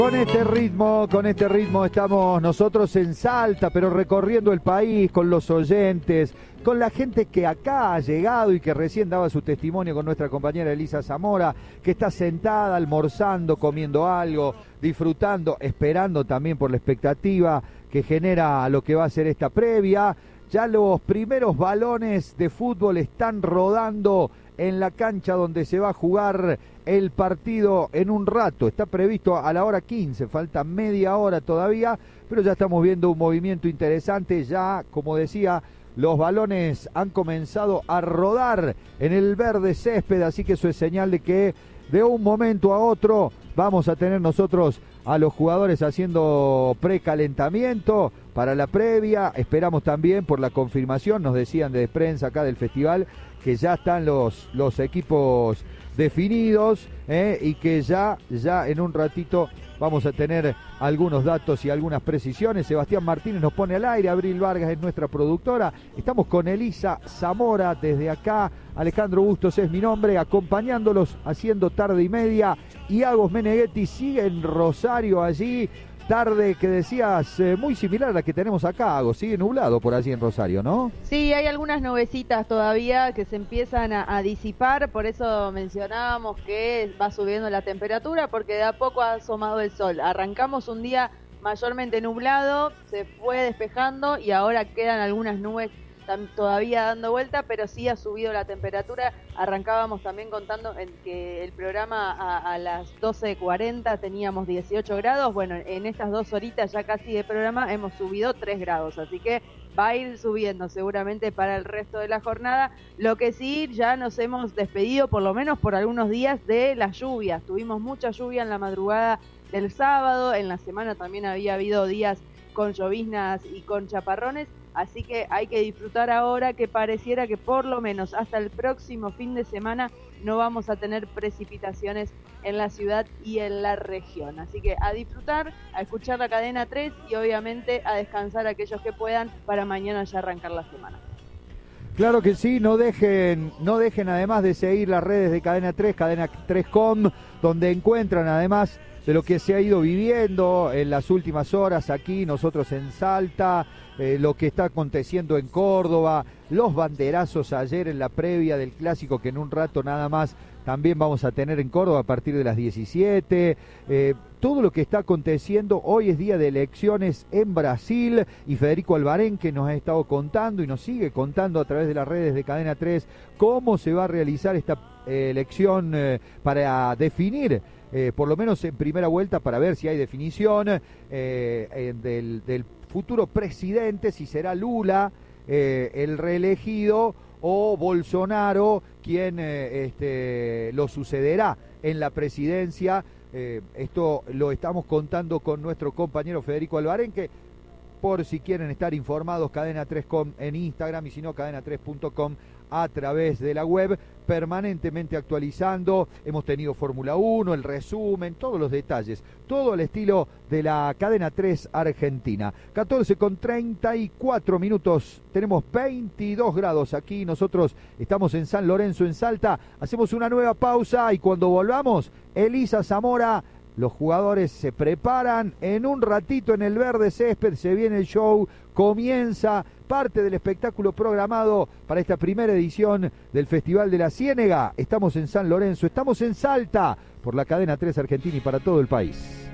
Con este ritmo estamos nosotros en Salta, pero recorriendo el país con los oyentes, con la gente que acá ha llegado y que recién daba su testimonio con nuestra compañera Elisa Zamora, que está sentada almorzando, comiendo algo, disfrutando, esperando también por la expectativa que genera lo que va a ser esta previa. Ya los primeros balones de fútbol están rodando en la cancha donde se va a jugar el partido en un rato. Está previsto a la hora 15, falta media hora todavía, pero ya estamos viendo un movimiento interesante. Ya, como decía, los balones han comenzado a rodar en el verde césped, así que eso es señal de que de un momento a otro vamos a tener nosotros a los jugadores haciendo precalentamiento para la previa. Esperamos también por la confirmación, nos decían de prensa acá del festival, que ya están los equipos definidos, y que ya en un ratito vamos a tener algunos datos y algunas precisiones. Sebastián Martínez nos pone al aire, Abril Vargas es nuestra productora, estamos con Elisa Zamora desde acá, Alejandro Bustos es mi nombre, acompañándolos haciendo tarde y media, y Agos Meneghetti sigue en Rosario allí, tarde que decías muy similar a la que tenemos acá, Agos, sigue nublado por allí en Rosario, ¿no? Sí, hay algunas nubecitas todavía que se empiezan a disipar, por eso mencionábamos que va subiendo la temperatura, porque de a poco ha asomado el sol. Arrancamos un día mayormente nublado, se fue despejando y ahora quedan algunas nubes todavía dando vuelta, pero sí ha subido la temperatura. Arrancábamos también contando en que el programa a las 12:40 teníamos 18 grados, bueno, en estas 2 horitas ya casi de programa hemos subido 3 grados, así que va a ir subiendo seguramente para el resto de la jornada. Lo que sí, ya nos hemos despedido por lo menos por algunos días de las lluvias. Tuvimos mucha lluvia en la madrugada del sábado, en la semana también había habido días con lloviznas y con chaparrones, así que hay que disfrutar ahora, que pareciera que por lo menos hasta el próximo fin de semana no vamos a tener precipitaciones en la ciudad y en la región. Así que a disfrutar, a escuchar la Cadena 3 y obviamente a descansar aquellos que puedan para mañana ya arrancar la semana. Claro que sí, no dejen además de seguir las redes de Cadena 3, Cadena 3.com, donde encuentran además de lo que se ha ido viviendo en las últimas horas aquí, nosotros en Salta, lo que está aconteciendo en Córdoba, los banderazos ayer en la previa del clásico que en un rato nada más también vamos a tener en Córdoba a partir de las 17, todo lo que está aconteciendo. Hoy es día de elecciones en Brasil y Federico Albarén, que nos ha estado contando y nos sigue contando a través de las redes de Cadena 3 cómo se va a realizar esta elección para definir, por lo menos en primera vuelta, para ver si hay definición del futuro presidente, si será Lula el reelegido o Bolsonaro quien lo sucederá en la presidencia. Esto lo estamos contando con nuestro compañero Federico Albarén, que por si quieren estar informados, Cadena 3.com en Instagram y si no, cadena3.com a través de la web, permanentemente actualizando. Hemos tenido Fórmula 1, el resumen, todos los detalles, todo el estilo de la Cadena 3 Argentina. 14:34, tenemos 22 grados aquí, nosotros estamos en San Lorenzo, en Salta. Hacemos una nueva pausa y cuando volvamos, Elisa Zamora, los jugadores se preparan en un ratito en el verde césped, se viene el show, comienza parte del espectáculo programado para esta primera edición del Festival de la Ciénega. Estamos en San Lorenzo, estamos en Salta, por la Cadena 3 Argentina y para todo el país.